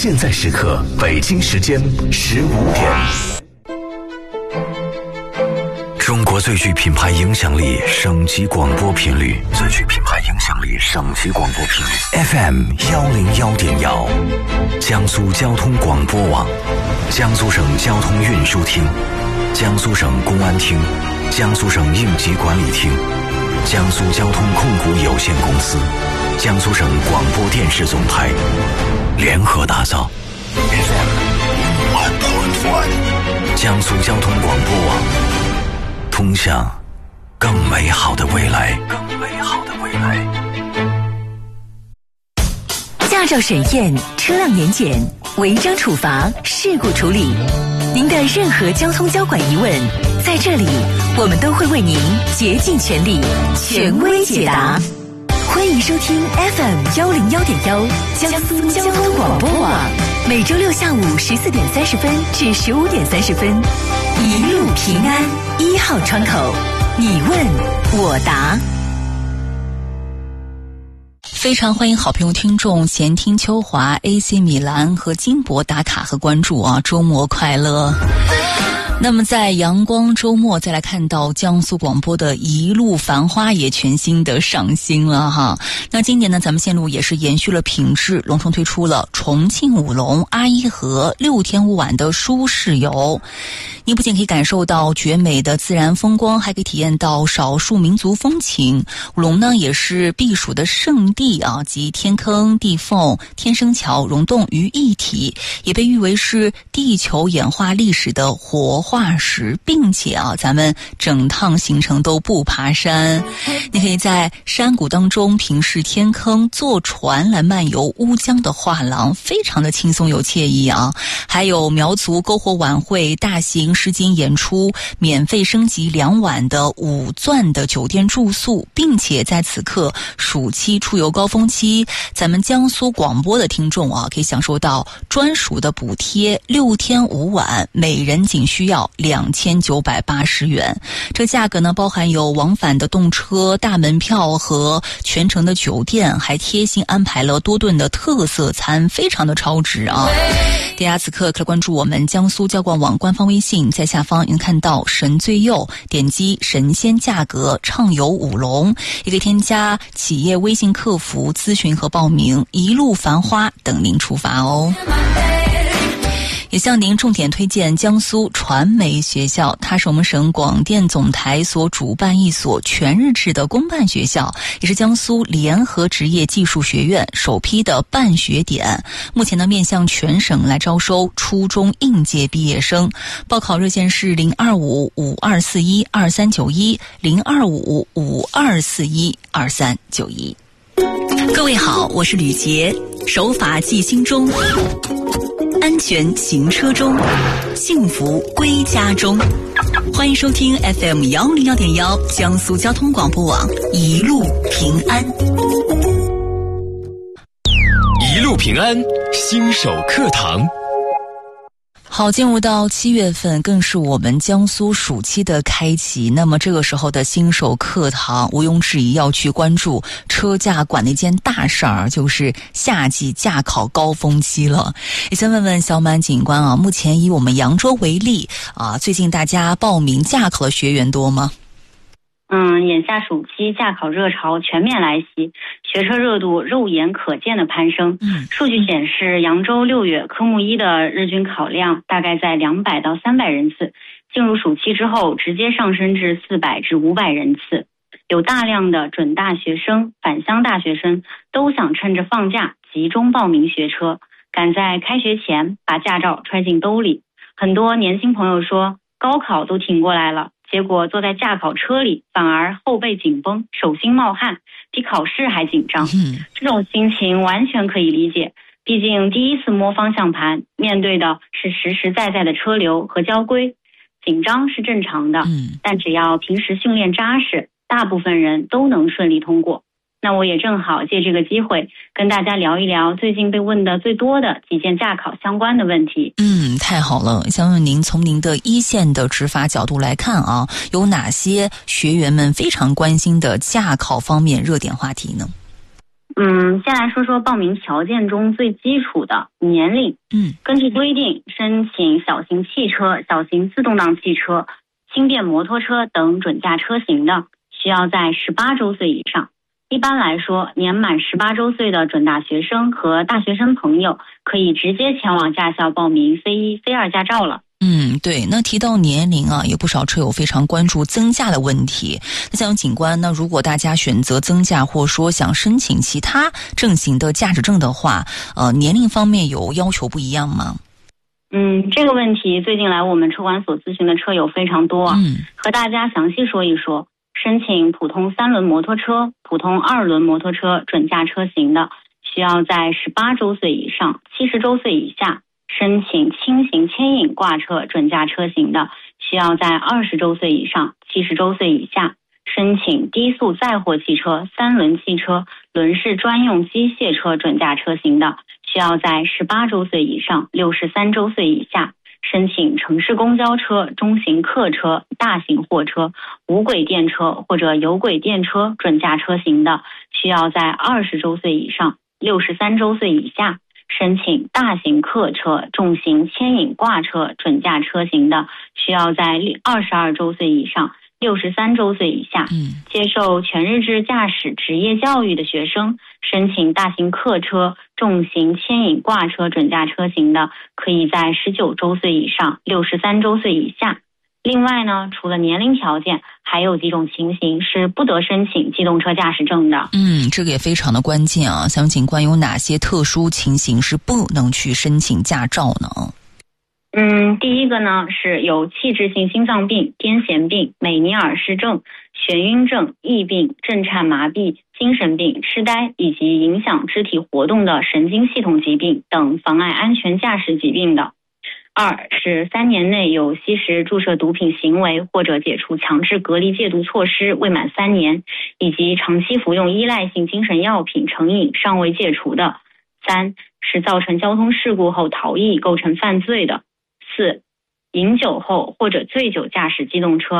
现在时刻，北京时间15点。中国最具品牌影响力省级广播频率，最具品牌影响力省级广播频率 FM 101.1，江苏交通广播网，江苏省交通运输厅，江苏省公安厅，江苏省应急管理厅，江苏交通控股有限公司，江苏省广播电视总台联合打造 FM 101.1，江苏交通广播网，通向更美好的未来。 驾照审验、车辆年检、违章处罚、事故处理，您的任何交通交管疑问，在这里我们都会为您竭尽全力权威解答。欢迎收听 FM 101.1江苏交通广播网，每周六下午14点30分至15点30分，一路平安1号窗口，你问我答。非常欢迎好朋友听众前听秋华、AC 米兰和金箔打卡和关注啊！周末快乐。那么在阳光周末再来看到江苏广播的一路繁花也全新的上新了哈。那今年呢，咱们线路也是延续了品质，隆重推出了重庆五龙、阿依河6天5晚的舒适游。你不仅可以感受到绝美的自然风光，还可以体验到少数民族风情。五龙呢也是避暑的圣地啊，集天坑、地缝、天生桥溶洞于一体，也被誉为是地球演化历史的活化石，并且啊，咱们整趟行程都不爬山，你可以在山谷当中平视天坑，坐船来漫游乌江的画廊，非常的轻松有惬意啊。还有苗族篝火晚会、大型诗经演出，免费升级2晚的5钻的酒店住宿，并且在此刻暑期出游高峰期，咱们江苏广播的听众啊，可以享受到专属的补贴，6天5晚，每人仅需要2980元。这价格呢，包含有往返的动车、大门票和全程的酒店，还贴心安排了多顿的特色餐，非常的超值啊！大家此刻可以关注我们江苏交广网官方微信，在下方能看到神最右，点击神仙价格畅游五龙，也可以添加企业微信客服咨询和报名，一路繁花等您出发哦。也向您重点推荐江苏传媒学校，它是我们省广电总台所主办一所全日制的公办学校，也是江苏联合职业技术学院首批的办学点。目前呢，面向全省来招收初中应届毕业生，报考热线是02552412391 02552412391。各位好，我是吕杰，守法记心中，安全行车中，幸福归家中。欢迎收听 FM 101.1江苏交通广播网，一路平安。 一路平安，新手课堂。 好，进入到7月份，更是我们江苏暑期的开启。那么这个时候的新手课堂，毋庸置疑要去关注车驾管的一件大事儿，就是夏季驾考高峰期了。也先问问小满警官啊，目前以我们扬州为例啊，最近大家报名驾考的学员多吗？ 眼下暑期驾考热潮全面来袭，学车热度肉眼可见的攀升。数据显示，扬州6月科目1的日均考量大概在200到300人次，进入暑期之后直接上升至400至500人次。有大量的准大学生、返乡大学生都想趁着放假集中报名学车，赶在开学前把驾照揣进兜里。很多年轻朋友说，高考都挺过来了，结果坐在驾考车里反而后背紧绷，手心冒汗，比考试还紧张。这种心情完全可以理解，毕竟第一次摸方向盘，面对的是实实在在的车流和交规，紧张是正常的，但只要平时训练扎实，大部分人都能顺利通过。那我也正好借这个机会跟大家聊一聊最近被问的最多的几件驾考相关的问题。 太好了，想问您从您的一线的执法角度来看啊，有哪些学员们非常关心的驾考方面热点话题呢？ 先来说说报名条件中最基础的年龄。根据规定，申请小型汽车、小型自动挡汽车、轻便摩托车等准驾车型的，需要在18周岁以上。一般来说，年满18周岁的准大学生和大学生朋友可以直接前往驾校报名C1、C2驾照了。 对，那提到年龄啊，有不少车友非常关注增驾的问题。那像警官呢，如果大家选择增驾，或说想申请其他证型的驾驶证的话，年龄方面有要求不一样吗？ 这个问题最近来我们车管所咨询的车友非常多啊。和大家详细说一说。申请普通3轮摩托车、普通2轮摩托车准驾车型的，需要在18周岁以上、70周岁以下；申请轻型牵引挂车准驾车型的，需要在20周岁以上、70周岁以下；申请低速载货汽车、3轮汽车、轮式专用机械车准驾车型的，需要在18周岁以上、63周岁以下；申请城市公交车、中型客车、大型货车、无轨电车或者有轨电车准驾车型的，需要在20周岁以上、63周岁以下；申请大型客车、重型牵引挂车准驾车型的，需要在22周岁以上、63周岁以下。接受全日制驾驶职业教育的学生，申请大型客车、重型牵引挂车准驾车型的，可以在19周岁以上、63周岁以下。另外呢，除了年龄条件，还有几种情形是不得申请机动车驾驶证的。 这个也非常的关键啊。想警官有哪些特殊情形是不能去申请驾照呢？ 第一个呢是有器质性心脏病、癫痫病、美尼尔氏症、眩晕症、疫病、震颤麻痹、精神病、痴呆以及影响肢体活动的神经系统疾病等妨碍安全驾驶疾病的。2是3年内有吸食注射毒品行为或者解除强制隔离戒毒措施未满3年，以及长期服用依赖性精神药品成瘾尚未戒除的。3是造成交通事故后逃逸构成犯罪的。4饮酒后或者醉酒驾驶机动车